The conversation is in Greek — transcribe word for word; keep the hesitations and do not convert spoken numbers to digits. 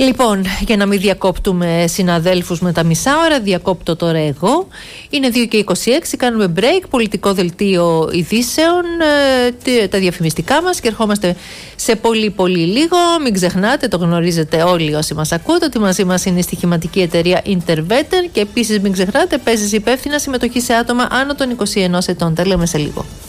Λοιπόν, για να μην διακόπτουμε συναδέλφους με τα μισά ώρα, διακόπτω τώρα εγώ. Είναι δύο και είκοσι έξι, κάνουμε break, πολιτικό δελτίο ειδήσεων, ε, τα διαφημιστικά μας και ερχόμαστε σε πολύ πολύ λίγο. Μην ξεχνάτε, το γνωρίζετε όλοι όσοι μας ακούτε, ότι μαζί μας είναι η στοιχηματική εταιρεία Interveter και επίσης μην ξεχνάτε, παίζεις υπεύθυνα συμμετοχή σε άτομα άνω των είκοσι ενός ετών. Τα λέμε σε λίγο.